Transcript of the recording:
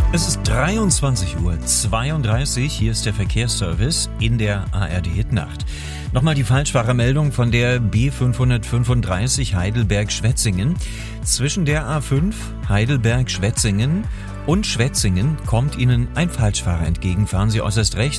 Es ist 23:32 Uhr, hier ist der Verkehrsservice in der ARD-Hit-Nacht. Nochmal die Falschfahrermeldung von der B535 Heidelberg-Schwetzingen. Zwischen der A5 Heidelberg-Schwetzingen und Schwetzingen kommt Ihnen ein Falschfahrer entgegen. Fahren Sie äußerst rechts.